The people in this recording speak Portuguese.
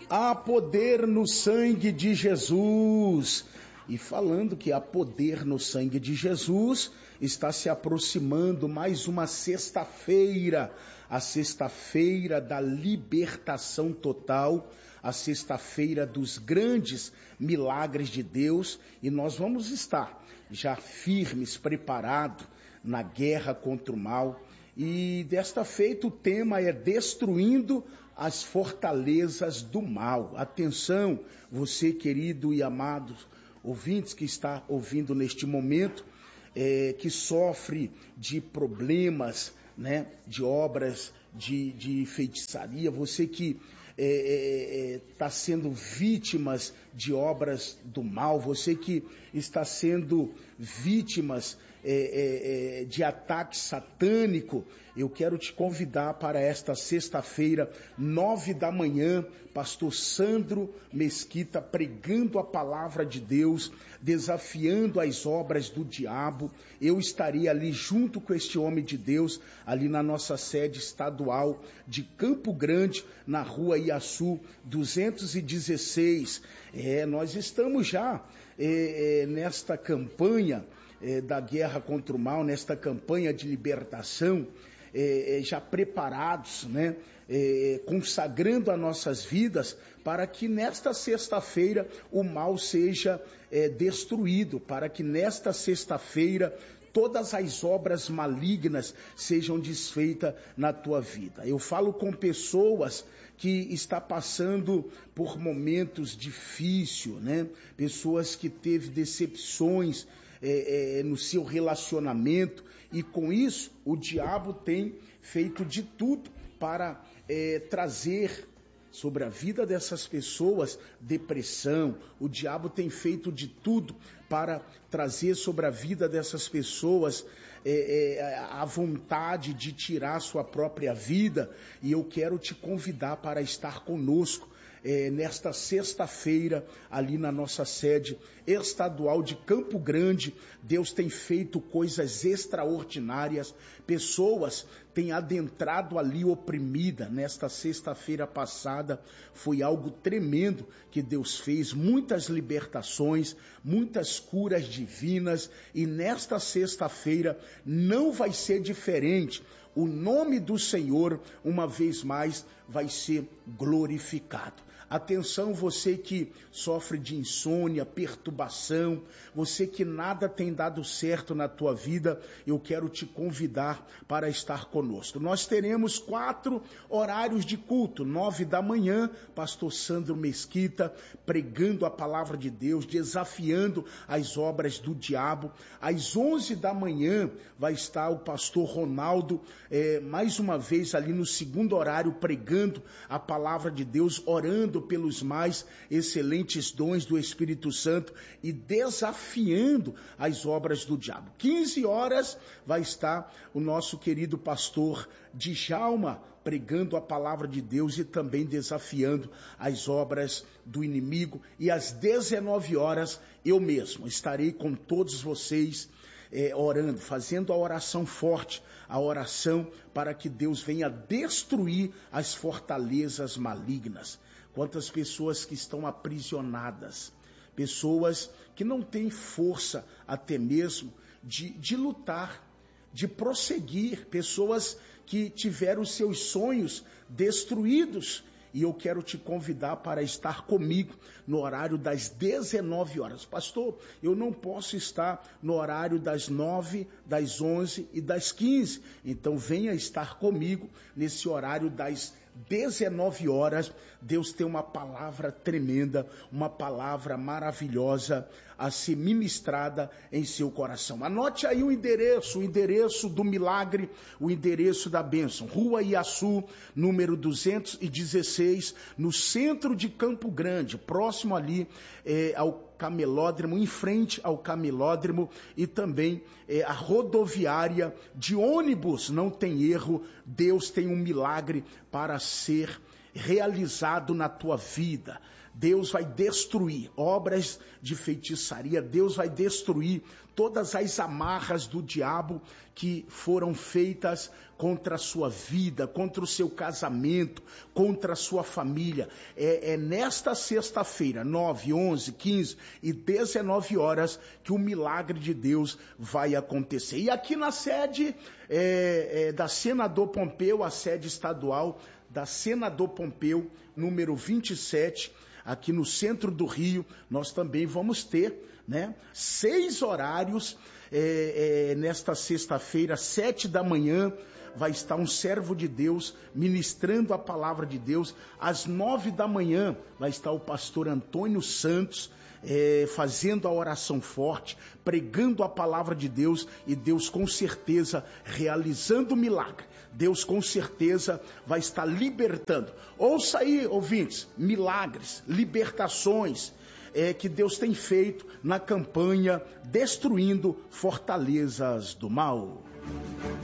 Há poder no sangue de Jesus. E falando que há poder no sangue de Jesus, está se aproximando mais uma sexta-feira, a sexta-feira da libertação total, a sexta-feira dos grandes milagres de Deus, e nós vamos estar já firmes, preparados na guerra contra o mal. E desta feita o tema é destruindo as fortalezas do mal. Atenção, você querido e amado ouvintes que está ouvindo neste momento, que sofre de problemas, né, de obras de feitiçaria, você que está sendo vítimas de obras do mal, você que está sendo vítimas de ataque satânico, eu quero te convidar para esta sexta-feira, 9 da manhã, pastor Sandro Mesquita pregando a palavra de Deus, desafiando as obras do diabo. Eu estarei ali junto com este homem de Deus, ali na nossa sede estadual de Campo Grande, na rua Iaçu 216. Nós estamos já nesta campanha da guerra contra o mal, nesta campanha de libertação, já preparados, né, consagrando as nossas vidas para que nesta sexta-feira o mal seja destruído, para que nesta sexta-feira todas as obras malignas sejam desfeitas na tua vida. Eu falo com pessoas que estão passando por momentos difíceis, né? Pessoas que teve decepções no seu relacionamento, e com isso o diabo tem feito de tudo para trazer sobre a vida dessas pessoas depressão. O diabo tem feito de tudo para trazer sobre a vida dessas pessoas a vontade de tirar sua própria vida, e eu quero te convidar para estar conosco nesta sexta-feira, ali na nossa sede estadual de Campo Grande. Deus tem feito coisas extraordinárias, pessoas têm adentrado ali oprimida. Nesta sexta-feira passada foi algo tremendo que Deus fez, muitas libertações, muitas curas divinas, e nesta sexta-feira não vai ser diferente. O nome do Senhor, uma vez mais, vai ser glorificado. Atenção, você que sofre de insônia, perturbação, você que nada tem dado certo na tua vida, eu quero te convidar para estar conosco. Nós teremos 4 horários de culto. 9 da manhã, pastor Sandro Mesquita pregando a palavra de Deus, desafiando as obras do diabo. Às 11 da manhã vai estar o pastor Ronaldo, mais uma vez ali no segundo horário, pregando a palavra de Deus, orando pelos mais excelentes dons do Espírito Santo e desafiando as obras do diabo. 15 horas vai estar o nosso querido pastor Djalma pregando a palavra de Deus e também desafiando as obras do inimigo. E às 19 horas eu mesmo estarei com todos vocês orando, fazendo a oração forte, a oração para que Deus venha destruir as fortalezas malignas. Quantas pessoas que estão aprisionadas, pessoas que não têm força até mesmo de lutar, de prosseguir, pessoas que tiveram seus sonhos destruídos. E eu quero te convidar para estar comigo no horário das 19 horas. Pastor, eu não posso estar no horário das 9, das 11 e das 15. Então venha estar comigo nesse horário das 19 horas. Deus tem uma palavra tremenda, uma palavra maravilhosa a ser ministrada em seu coração. Anote aí o endereço do milagre, o endereço da bênção. Rua Iaçu, número 216, no centro de Campo Grande, próximo ali ao Camelódromo, em frente ao Camelódromo, e também a rodoviária de ônibus. Não tem erro, Deus tem um milagre para ser realizado na tua vida. Deus vai destruir obras de feitiçaria, Deus vai destruir todas as amarras do diabo que foram feitas contra a sua vida, contra o seu casamento, contra a sua família. É nesta sexta-feira, 9, 11, 15 e 19 horas que o milagre de Deus vai acontecer. E aqui na sede da Senador Pompeu, a sede estadual da Senador Pompeu, número 27, aqui no centro do Rio, nós também vamos ter, 6 horários, nesta sexta-feira, 7 da manhã, vai estar um servo de Deus ministrando a palavra de Deus. Às 9 da manhã vai estar o pastor Antônio Santos, fazendo a oração forte, pregando a palavra de Deus, e Deus com certeza realizando o milagre. Deus com certeza vai estar libertando. Ouça aí, ouvintes, milagres, libertações que Deus tem feito na campanha Destruindo Fortalezas do Mal.